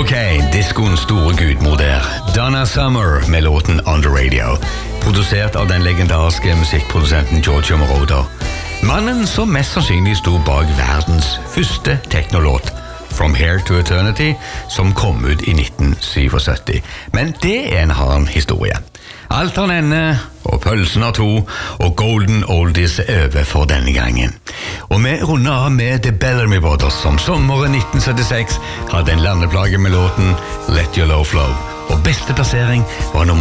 Ok, diskoens store gudmoder, Donna Summer med låten On The Radio, produsert av den legendariske musikkprodusenten Giorgio Moroder. Mannen som mest sannsynlig stod bak verdens første teknolåt, From Here to Eternity, som kom ut i 1977. Men det en annen historie. Alt har ende, og pølsen har to, og Golden Oldies over for denne gangen. Og vi runder av med The Bellamy Brothers, som sommeren 1976 hadde en landeplage med låten Let Your Love Flow. Og beste plassering var nummer